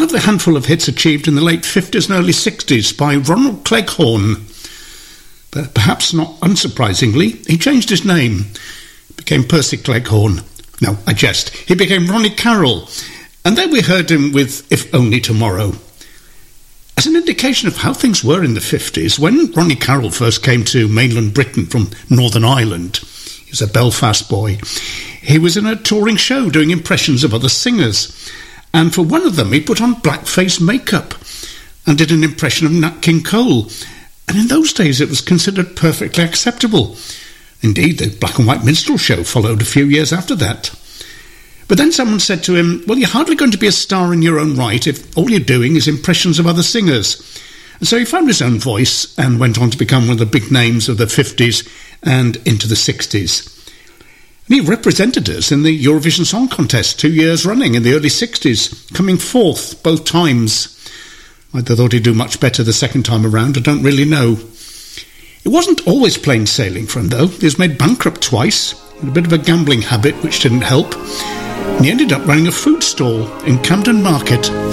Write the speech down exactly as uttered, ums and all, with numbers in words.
of the handful of hits achieved in the late fifties and early sixties by Ronald Cleghorn. But perhaps not unsurprisingly, he changed his name, became Percy Cleghorn. No, I jest. He became Ronnie Carroll, and then we heard him with If Only Tomorrow. As an indication of how things were in the fifties, when Ronnie Carroll first came to mainland Britain from Northern Ireland, he was a Belfast boy, he was in a touring show doing impressions of other singers, and for one of them he put on blackface makeup and did an impression of Nat King Cole, and in those days it was considered perfectly acceptable. Indeed, the Black and White Minstrel Show followed a few years after that. But then someone said to him, well, you're hardly going to be a star in your own right if all you're doing is impressions of other singers. And so he found his own voice and went on to become one of the big names of the fifties and into the sixties. And he represented us in the Eurovision Song Contest two years running in the early sixties, coming fourth both times. I thought he'd do much better the second time around, I don't really know. It wasn't always plain sailing for him, though. He was made bankrupt twice, with a bit of a gambling habit which didn't help. And he ended up running a food stall in Camden Market.